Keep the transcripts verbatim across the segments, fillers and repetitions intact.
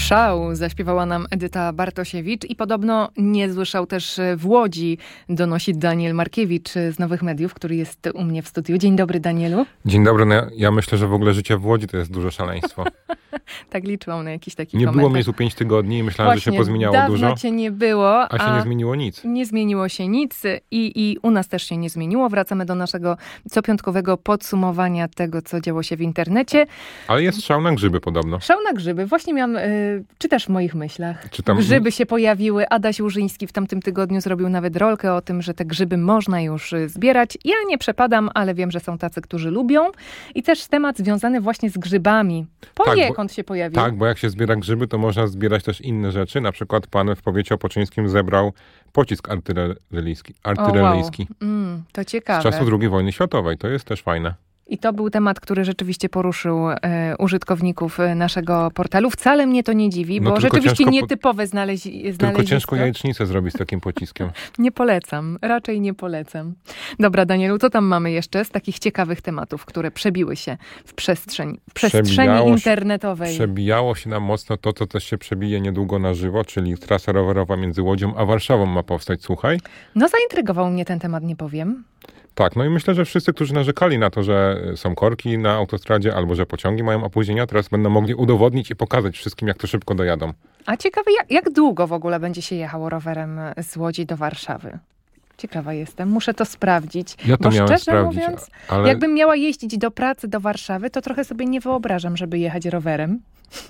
Szał zaśpiewała nam Edyta Bartosiewicz i podobno niezły szał też w Łodzi donosi Daniel Markiewicz z Nowych Mediów, który jest u mnie w studiu. Dzień dobry, Danielu. Dzień dobry. No ja myślę, że w ogóle życie w Łodzi to jest duże szaleństwo. Tak liczyłam na jakiś taki Nie komentarz. było mnie tu pięć tygodni i myślałem, Właśnie, że się pozmieniało dawno dużo. cię nie było. A się a nie zmieniło nic. Nie zmieniło się nic i, i u nas też się nie zmieniło. Wracamy do naszego copiątkowego podsumowania tego, co działo się w internecie. Ale jest szał na grzyby podobno. Szał na grzyby. Właśnie miałam, y, czytasz w moich myślach. Czytam. Grzyby się pojawiły. Adaś Łużyński w tamtym tygodniu zrobił nawet rolkę o tym, że te grzyby można już y, zbierać. Ja nie przepadam, ale wiem, że są tacy, którzy lubią. I też temat związany właśnie z grzybami. Poniekąd tak, się pojawił. Tak, bo jak się zbiera grzyby, to można zbierać też inne rzeczy. Na przykład pan w powiecie opoczyńskim zebrał pocisk artyleryjski. artyleryjski. O, wow. mm, to ciekawe. Z czasów drugiej wojny światowej. To jest też fajne. I to był temat, który rzeczywiście poruszył e, użytkowników naszego portalu. Wcale mnie to nie dziwi, No bo rzeczywiście ciężko, nietypowe znalezi- znalezisko. Tylko ciężko jajecznicę zrobić z takim pociskiem. Nie polecam, raczej nie polecam. Dobra, Danielu, co tam mamy jeszcze z takich ciekawych tematów, które przebiły się w przestrzeń, w przestrzeni Przebijało internetowej? Się, przebijało się nam mocno to, co też się przebije niedługo na żywo, czyli trasa rowerowa między Łodzią a Warszawą ma powstać, słuchaj. No zaintrygował mnie ten temat, nie powiem. Tak, no i myślę, że wszyscy, którzy narzekali na to, że są korki na autostradzie albo że pociągi mają opóźnienia, teraz będą mogli udowodnić i pokazać wszystkim, jak to szybko dojadą. A ciekawe, jak, jak długo w ogóle będzie się jechało rowerem z Łodzi do Warszawy? Ciekawa jestem, muszę to sprawdzić. Ja to bo miałem szczerze sprawdzić, mówiąc, ale... jakbym miała jeździć do pracy do Warszawy, to trochę sobie nie wyobrażam, żeby jechać rowerem.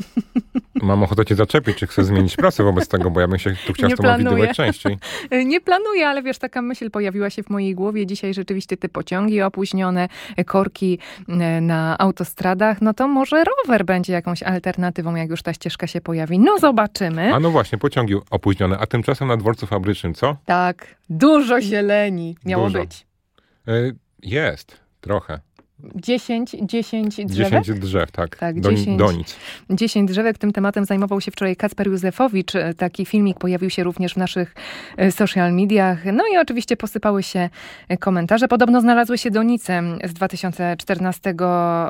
Mam ochotę cię zaczepić, czy chcesz zmienić pracę wobec tego, bo ja bym się tu chciał Nie z tobą planuję. widywać częściej. Nie planuję, ale wiesz, taka myśl pojawiła się w mojej głowie. Dzisiaj rzeczywiście te pociągi opóźnione, korki na autostradach, no to może rower będzie jakąś alternatywą, jak już ta ścieżka się pojawi. No zobaczymy. A no właśnie, pociągi opóźnione, a tymczasem na dworcu fabrycznym, co? Tak, dużo zieleni miało Dużo. być. Y, jest, trochę. Dziesięć, dziesięć drzewek? Dziesięć drzew, tak. Tak, do, dziesięć. do nic. dziesięć drzewek. Tym tematem zajmował się wczoraj Kacper Józefowicz. Taki filmik pojawił się również w naszych social mediach. No i oczywiście posypały się komentarze. Podobno znalazły się donice z dwa tysiące czternastego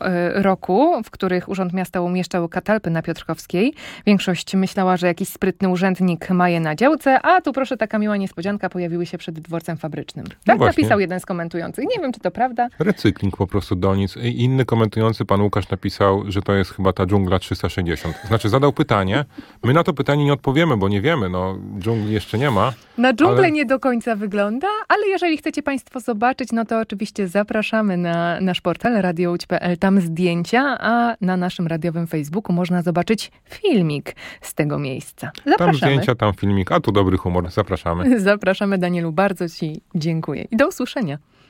roku, w których Urząd Miasta umieszczał katalpy na Piotrkowskiej. Większość myślała, że jakiś sprytny urzędnik ma je na działce, a tu proszę, taka miła niespodzianka, pojawiły się przed dworcem fabrycznym. Tak no napisał jeden z komentujących. Nie wiem, czy to prawda. Recykling po prostu do nic. I inny komentujący, pan Łukasz, napisał, że to jest chyba ta dżungla trzysta sześćdziesiąt. Znaczy zadał pytanie. My na to pytanie nie odpowiemy, bo nie wiemy. No, dżungli jeszcze nie ma. Na dżunglę ale... nie do końca wygląda, ale jeżeli chcecie państwo zobaczyć, no to oczywiście zapraszamy na nasz portal radio łódź kropka p l. Tam zdjęcia, a na naszym radiowym Facebooku można zobaczyć filmik z tego miejsca. Zapraszamy. Tam zdjęcia, tam filmik, a tu dobry humor. Zapraszamy. Zapraszamy, Danielu. Bardzo ci dziękuję i do usłyszenia.